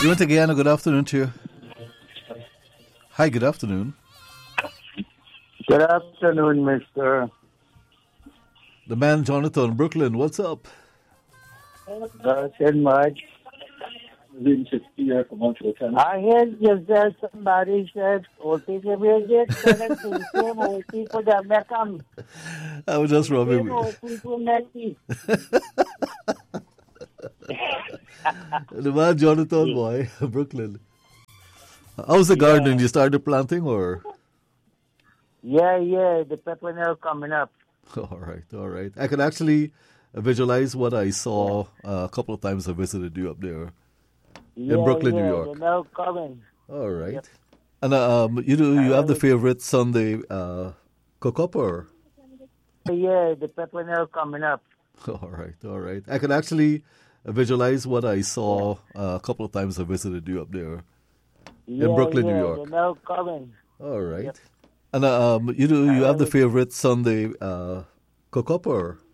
You want to Guyana? Good afternoon to you. Hi, good afternoon. Good afternoon, Mr. The man Jonathan, Brooklyn. What's up? Said Mike. I heard just that somebody said, OT के भेजे, चले तुमसे OT को जब मैं कम. I was just rubbing me. OT को नहीं. The man Jonathan, boy, Brooklyn. How's the garden? You started planting or? Yeah, the pepper now coming up. All right. I can actually visualize what I saw a couple of times I visited you up there in Brooklyn, New York. They're now coming. All right. Yep. And you have the favorite Sunday cook-up or? Yeah, the pepper now coming up. All right. I can actually visualize what I saw a couple of times I visited you up there in Brooklyn, New York. They're now coming. All right. Yep. And you have the favorite Sunday cook-up or?